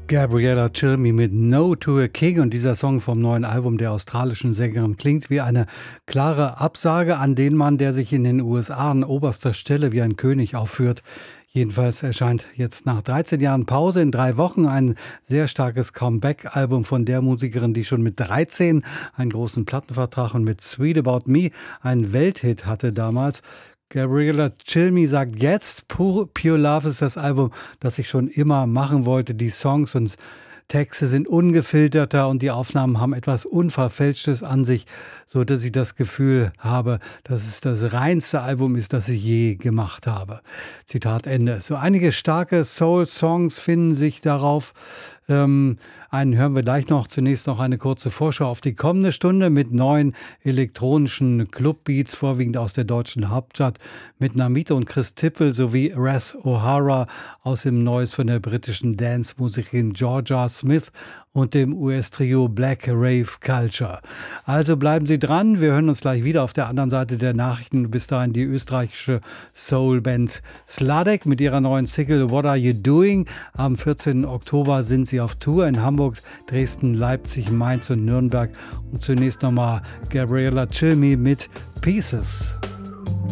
Gabriella Cilmi mit No to a King, und dieser Song vom neuen Album der australischen Sängerin klingt wie eine klare Absage an den Mann, der sich in den USA an oberster Stelle wie ein König aufführt. Jedenfalls erscheint jetzt nach 13 Jahren Pause in 3 Wochen ein sehr starkes Comeback-Album von der Musikerin, die schon mit 13 einen großen Plattenvertrag und mit Sweet About Me einen Welthit hatte damals. Gabriella Cilmi sagt jetzt, Pure Love ist das Album, das ich schon immer machen wollte. Die Songs und Texte sind ungefilterter und die Aufnahmen haben etwas Unverfälschtes an sich, so dass ich das Gefühl habe, dass es das reinste Album ist, das ich je gemacht habe. Zitat Ende. So einige starke Soul-Songs finden sich darauf. Einen hören wir gleich noch. Zunächst noch eine kurze Vorschau auf die kommende Stunde mit neuen elektronischen Clubbeats, vorwiegend aus der deutschen Hauptstadt, mit Namita und Chris Tippel sowie Ras O'Hara aus dem Neues von der britischen Dance-Musikerin Georgia Smith und dem US-Trio Black Rave Culture. Also bleiben Sie dran, wir hören uns gleich wieder auf der anderen Seite der Nachrichten. Bis dahin die österreichische Soul-Band Sladek mit ihrer neuen Single What Are You Doing? Am 14. Oktober sind sie auf Tour in Hamburg, Dresden, Leipzig, Mainz und Nürnberg. Und zunächst nochmal Gabriella Cilmi mit Pieces.